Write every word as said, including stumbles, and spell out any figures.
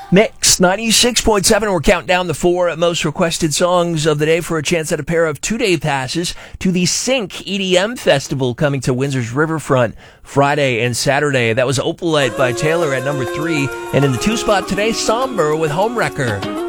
Mix ninety-six point seven. We're counting down the four most requested songs of the day for a chance at a pair of two-day passes to the Sync E D M Festival coming to Windsor's Riverfront Friday and Saturday. That was Opalite by Taylor at number three. And in the two spot today, Somber with Homewrecker.